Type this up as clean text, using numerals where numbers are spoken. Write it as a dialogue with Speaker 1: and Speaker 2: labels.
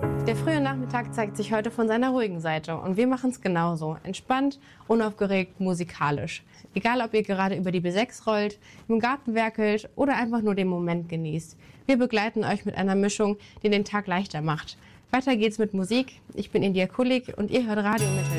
Speaker 1: Der frühe Nachmittag zeigt sich heute von seiner ruhigen Seite und wir machen es genauso. Entspannt, unaufgeregt, musikalisch. Egal, ob ihr gerade über die B6 rollt, im Garten werkelt oder einfach nur den Moment genießt. Wir begleiten euch mit einer Mischung, die den Tag leichter macht. Weiter geht's mit Musik. Ich bin India Kulik und ihr hört Radio Mittel.